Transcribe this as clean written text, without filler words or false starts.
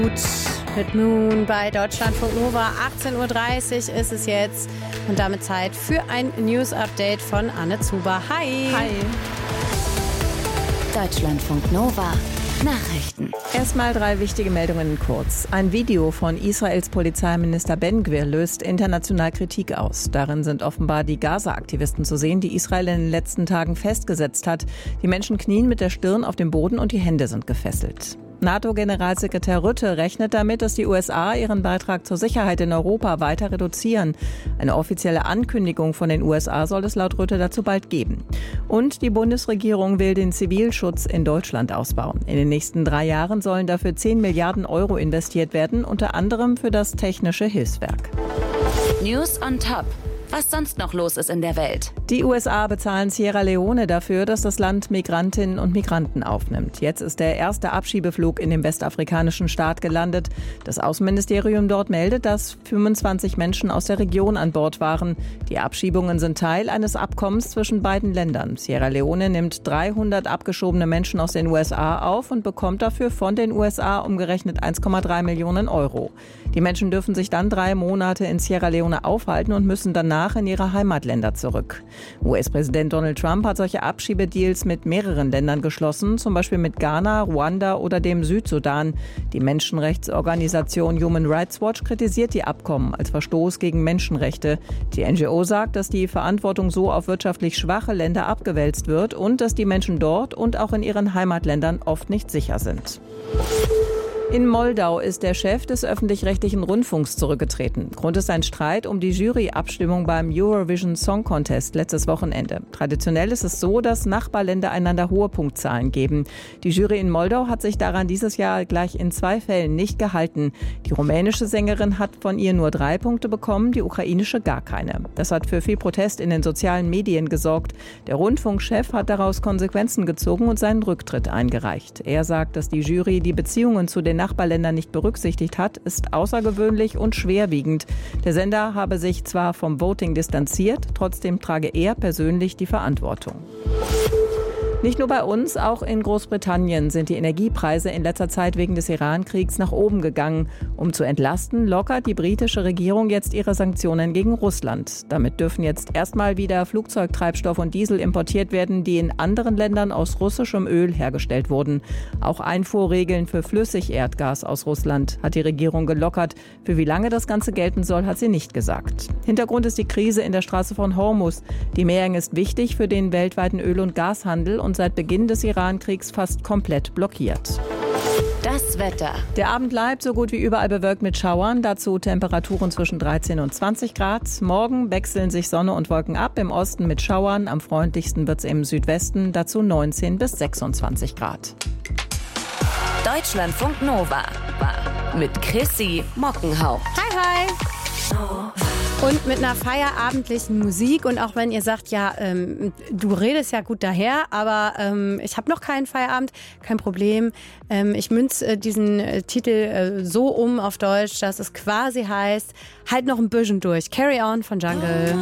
Gut, mit Moon bei Deutschlandfunk Nova. 18.30 Uhr ist es jetzt und damit Zeit für ein News-Update von Anne Zuber. Hi! Hi! Deutschlandfunk Nova. Nachrichten. Erstmal 3 wichtige Meldungen kurz. Ein Video von Israels Polizeiminister Ben Gvir löst international Kritik aus. Darin sind offenbar die Gaza-Aktivisten zu sehen, die Israel in den letzten Tagen festgesetzt hat. Die Menschen knien mit der Stirn auf dem Boden und die Hände sind gefesselt. NATO-Generalsekretär Rutte rechnet damit, dass die USA ihren Beitrag zur Sicherheit in Europa weiter reduzieren. Eine offizielle Ankündigung von den USA soll es laut Rutte dazu bald geben. Und die Bundesregierung will den Zivilschutz in Deutschland ausbauen. In den nächsten 3 Jahren sollen dafür 10 Milliarden Euro investiert werden, unter anderem für das technische Hilfswerk. News on Top. Was sonst noch los ist in der Welt. Die USA bezahlen Sierra Leone dafür, dass das Land Migrantinnen und Migranten aufnimmt. Jetzt ist der erste Abschiebeflug in dem westafrikanischen Staat gelandet. Das Außenministerium dort meldet, dass 25 Menschen aus der Region an Bord waren. Die Abschiebungen sind Teil eines Abkommens zwischen beiden Ländern. Sierra Leone nimmt 300 abgeschobene Menschen aus den USA auf und bekommt dafür von den USA umgerechnet 1,3 Millionen Euro. Die Menschen dürfen sich dann 3 Monate in Sierra Leone aufhalten und müssen danach in ihre Heimatländer zurück. US-Präsident Donald Trump hat solche Abschiebedeals mit mehreren Ländern geschlossen, zum Beispiel mit Ghana, Ruanda oder dem Südsudan. Die Menschenrechtsorganisation Human Rights Watch kritisiert die Abkommen als Verstoß gegen Menschenrechte. Die NGO sagt, dass die Verantwortung so auf wirtschaftlich schwache Länder abgewälzt wird und dass die Menschen dort und auch in ihren Heimatländern oft nicht sicher sind. In Moldau ist der Chef des öffentlich-rechtlichen Rundfunks zurückgetreten. Grund ist ein Streit um die Juryabstimmung beim Eurovision Song Contest letztes Wochenende. Traditionell ist es so, dass Nachbarländer einander hohe Punktzahlen geben. Die Jury in Moldau hat sich daran dieses Jahr gleich in 2 Fällen nicht gehalten. Die rumänische Sängerin hat von ihr nur 3 Punkte bekommen, die ukrainische gar keine. Das hat für viel Protest in den sozialen Medien gesorgt. Der Rundfunkchef hat daraus Konsequenzen gezogen und seinen Rücktritt eingereicht. Er sagt, dass die Jury die Beziehungen zu den Nachbarländern nicht berücksichtigt hat, ist außergewöhnlich und schwerwiegend. Der Sender habe sich zwar vom Voting distanziert, trotzdem trage er persönlich die Verantwortung. Nicht nur bei uns, auch in Großbritannien sind die Energiepreise in letzter Zeit wegen des Iran-Kriegs nach oben gegangen. Um zu entlasten, lockert die britische Regierung jetzt ihre Sanktionen gegen Russland. Damit dürfen jetzt erstmal wieder Flugzeugtreibstoff und Diesel importiert werden, die in anderen Ländern aus russischem Öl hergestellt wurden. Auch Einfuhrregeln für Flüssigerdgas aus Russland hat die Regierung gelockert. Für wie lange das Ganze gelten soll, hat sie nicht gesagt. Hintergrund ist die Krise in der Straße von Hormuz. Die Meerenge ist wichtig für den weltweiten Öl- und Gashandel und seit Beginn des Iran-Kriegs fast komplett blockiert. Das Wetter. Der Abend bleibt so gut wie überall bewölkt mit Schauern. Dazu Temperaturen zwischen 13 und 20 Grad. Morgen wechseln sich Sonne und Wolken ab. Im Osten mit Schauern. Am freundlichsten wird es im Südwesten. Dazu 19 bis 26 Grad. Deutschlandfunk Nova. Mit Chrissy Mockenhaupt. Hi, hi! Und mit einer feierabendlichen Musik. Und auch wenn ihr sagt, ja, du redest ja gut daher, aber ich habe noch keinen Feierabend, kein Problem. Ich münze diesen Titel so um auf Deutsch, dass es quasi heißt, halt noch ein bisschen durch. Carry On von Jungle.